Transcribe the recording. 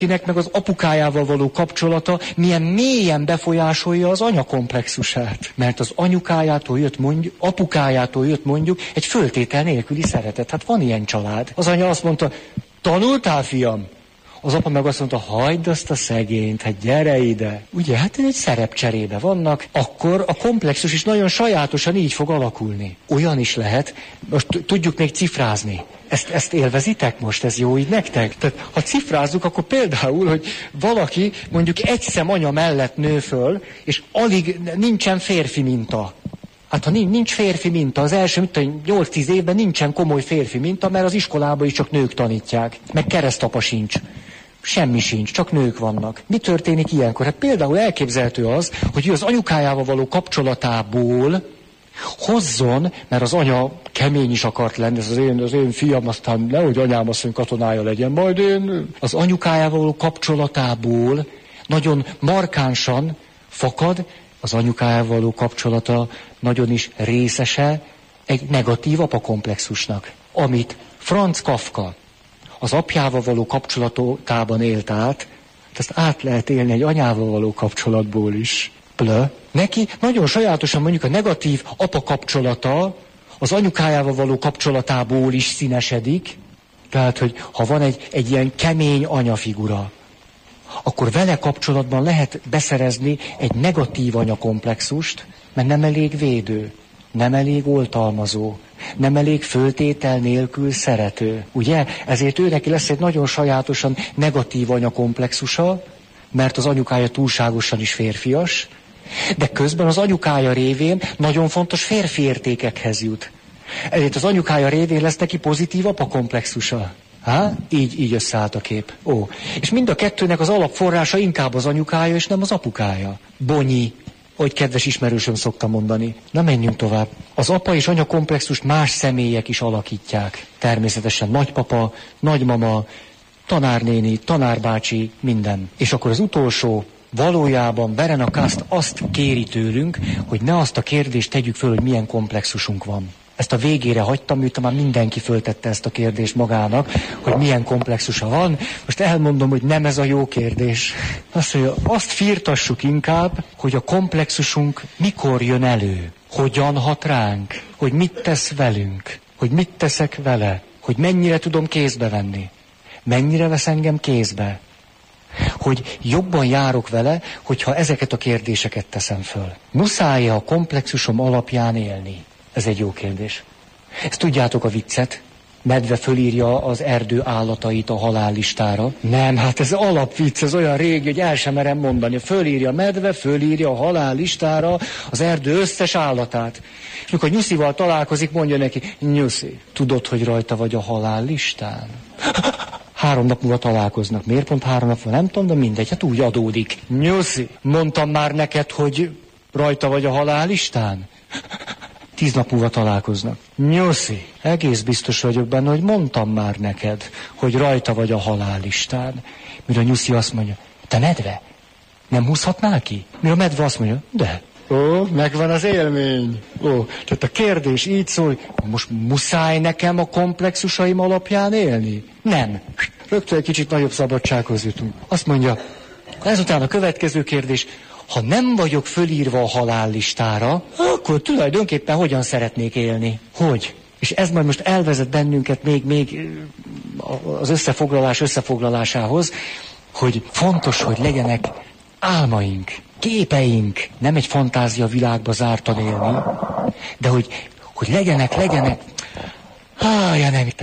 kinek meg az apukájával való kapcsolata milyen mélyen befolyásolja az anyakomplexusát. Mert az apukájától jött mondjuk egy föltétel nélküli szeretet. Hát van ilyen család. Az anya azt mondta, tanultál, fiam? Az apa meg azt mondta, hagyd azt a szegényt, hát gyere ide. Ugye, hát egy szerepcserébe vannak, akkor a komplexus is nagyon sajátosan így fog alakulni. Olyan is lehet, most tudjuk még cifrázni. Ezt élvezitek most? Ez jó így nektek? Tehát, ha cifrázzuk, akkor például, hogy valaki mondjuk egy szem anya mellett nő föl, és alig nincsen férfi minta. Hát ha nincs férfi minta, az első 8-10 évben nincsen komoly férfi minta, mert az iskolában is csak nők tanítják. Meg keresztapa sincs. Semmi sincs, csak nők vannak. Mi történik ilyenkor? Hát például elképzelhető az, hogy ő az anyukájával való kapcsolatából hozzon, mert az anya kemény is akart lenni, ez az én fiam, aztán nehogy anyám asszony katonája legyen, majd én. Az anyukájával való kapcsolatából nagyon markánsan fakad, az anyukájával való kapcsolata nagyon is részese egy negatív apakomplexusnak, amit Franz Kafka az apjával való kapcsolatában élt át, ezt át lehet élni egy anyával való kapcsolatból is. Neki nagyon sajátosan mondjuk a negatív apa kapcsolata az anyukájával való kapcsolatából is színesedik, tehát, hogy ha van egy ilyen kemény anyafigura, akkor vele kapcsolatban lehet beszerezni egy negatív anyakomplexust, mert nem elég védő, nem elég oltalmazó, nem elég föltétel nélkül szerető. Ugye? Ezért ő neki lesz egy nagyon sajátosan negatív anyakomplexusa, mert az anyukája túlságosan is férfias, de közben az anyukája révén nagyon fontos férfi értékekhez jut. Ezért az anyukája révén lesz neki pozitív apakomplexusa. Így összeállt a kép. És mind a kettőnek az alapforrása inkább az anyukája, és nem az apukája. Bonyi, hogy kedves ismerősöm szokta mondani. Na, menjünk tovább. Az apa és anya komplexust más személyek is alakítják. Természetesen nagypapa, nagymama, tanárnéni, tanárbácsi, minden. És akkor az utolsó, valójában Verena Kast azt kéri tőlünk, hogy ne azt a kérdést tegyük föl, hogy milyen komplexusunk van. Ezt a végére hagytam, miután már mindenki föltette ezt a kérdést magának, hogy milyen komplexusa van. Most elmondom, hogy nem ez a jó kérdés. Azt firtassuk inkább, hogy a komplexusunk mikor jön elő, hogyan hat ránk, hogy mit tesz velünk, hogy mit teszek vele, hogy mennyire tudom kézbe venni, mennyire vesz engem kézbe, hogy jobban járok vele, hogyha ezeket a kérdéseket teszem föl. Muszáj-e a komplexusom alapján élni? Ez egy jó kérdés. Ezt tudjátok a viccet? Medve fölírja az erdő állatait a halállistára. Nem, hát ez alapvicc, ez olyan régi, hogy el sem merem mondani. Fölírja medve, fölírja a halállistára az erdő összes állatát. És mikor Nyuszival találkozik, mondja neki, Nyuszi, tudod, hogy rajta vagy a halállistán? 3 nap múlva találkoznak. Miért pont 3 nap múlva? Nem tudom, de mindegy, hát úgy adódik. Nyuszi, mondtam már neked, hogy rajta vagy a halállistán? 10 nap múlva találkoznak. Nyuszi, egész biztos vagyok benne, hogy mondtam már neked, hogy rajta vagy a halállistán. Mire a Nyuszi azt mondja, te medve, nem húzhatnál ki? Mire a medve azt mondja, de. Megvan az élmény. Tehát a kérdés így szól, most muszáj nekem a komplexusaim alapján élni? Nem. Rögtön egy kicsit nagyobb szabadsághoz jutunk. Azt mondja, ezután a következő kérdés, ha nem vagyok fölírva a halállistára, akkor tulajdonképpen hogyan szeretnék élni? Hogy? És ez majd most elvezet bennünket még az összefoglalásához, hogy fontos, hogy legyenek álmaink, képeink, nem egy fantázia világba zártan élni, de hogy legyenek, nem